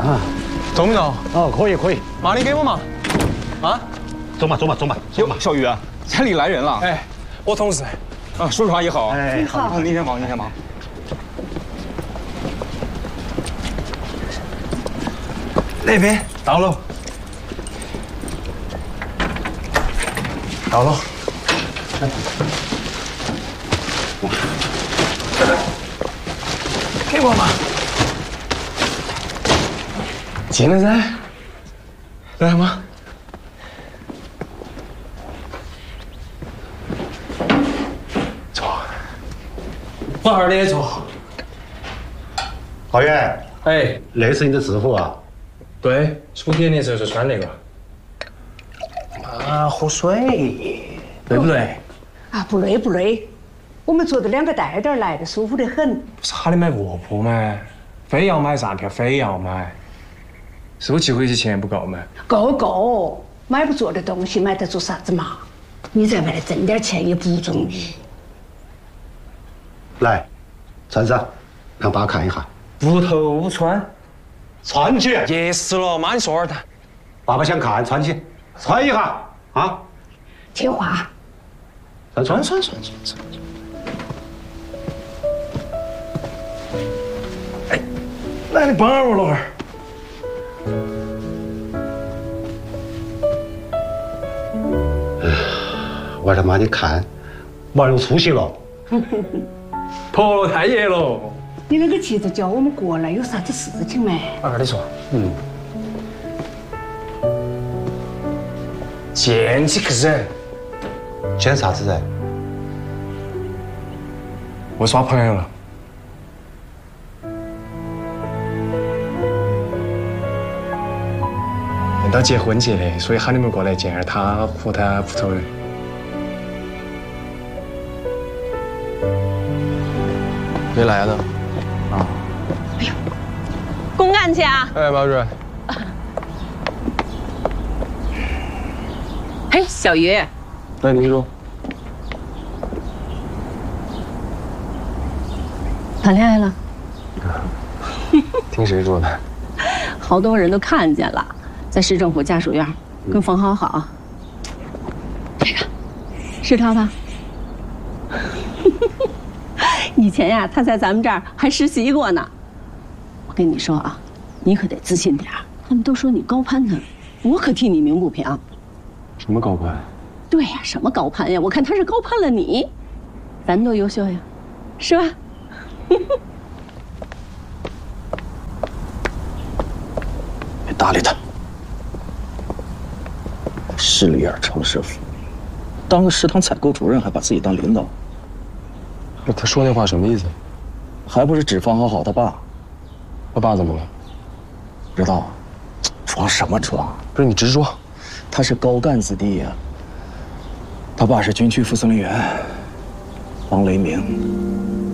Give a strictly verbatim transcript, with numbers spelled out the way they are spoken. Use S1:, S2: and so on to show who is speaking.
S1: 啊，
S2: 走没走？
S1: 哦，可以可以。
S2: 妈，你给我嘛。啊，
S1: 走嘛走嘛走嘛走嘛。
S3: 小雨啊，家里来人了。
S2: 哎，我同事。
S3: 啊，叔叔阿姨好。
S1: 哎，
S3: 好。啊，您先忙，您先忙。
S2: 那边到了。到了。给我嘛。进来噻。来嘛。坐。往二里坐。
S1: 浩源，
S2: 哎，
S1: 那是你的制服啊？
S2: 对，出铁的时候就穿那个。啊，喝水，对不对？
S4: 啊，不累不累，我们坐的两个带点来的，舒服得很。
S2: 不是喊你买卧铺吗？非要买啥票？非要买？是我寄回去钱不够吗？
S4: 够够，买不着的东西买得着啥子嘛？你在外头挣点钱也不容易。
S1: 来，穿上，让爸看一下。
S2: 不头穿。
S1: 穿起。
S2: 噎死了！妈，你说二谈。
S1: 爸爸想看，穿起，穿一下啊。
S4: 听话。
S2: 穿穿穿穿穿穿。哎，来，你帮我老汉儿。
S1: 我他妈你看，娃有出息了。
S2: 婆太热了。
S4: 你那个急着叫我们过来，有啥子事情没？
S2: 二你说。
S1: 嗯。
S2: 见几个人？
S1: 见啥子人？
S2: 我耍朋友了。等到结婚节的，所以喊你们过来见下他和他屋头人。没来呢。啊。
S5: 哎呦，公干去啊！
S2: 哎，马主任。
S5: 嘿，小鱼。
S2: 来，您说。
S5: 谈恋爱了？
S2: 听谁说的？
S5: 好多人都看见了，在市政府家属院跟冯好好。这个是他吧？以前呀，他在咱们这儿还实习过呢。我跟你说啊，你可得自信点儿。他们都说你高攀他，我可替你鸣不平。
S2: 什么高攀？
S5: 对呀，什么高攀呀？我看他是高攀了你。咱多优秀呀，是吧？
S3: 别搭理他。势利眼超师傅，当个食堂采购主任还把自己当领导。
S2: 那他说那话什么意思？
S3: 还不是指方好好他爸？
S2: 他爸怎么了？
S3: 不知道，装什么装？
S2: 不是你直说。
S3: 他是高干子弟呀。他爸是军区副司令员，王雷鸣。